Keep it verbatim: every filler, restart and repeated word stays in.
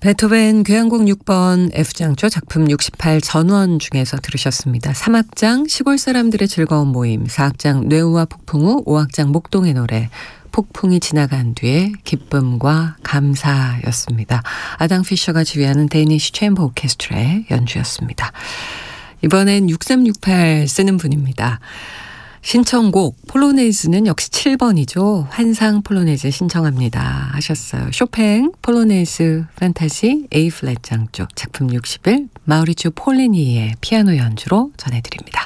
베토벤 교향곡 육 번 F장조 작품 육십팔 전원 중에서 들으셨습니다. 삼 악장 시골 사람들의 즐거운 모임, 사 악장 뇌우와 폭풍 후 오 악장 목동의 노래, 폭풍이 지나간 뒤에 기쁨과 감사였습니다. 아당 피셔가 지휘하는 데니시 챔버 오케스트라의 연주였습니다. 이번엔 육삼육팔 쓰는 분입니다. 신청곡 폴로네이즈는 역시 칠 번이죠. 환상 폴로네이즈 신청합니다 하셨어요. 쇼팽 폴로네이즈 판타지 A 플랫 장조 작품 육십일 마우리츠 폴리니의 피아노 연주로 전해드립니다.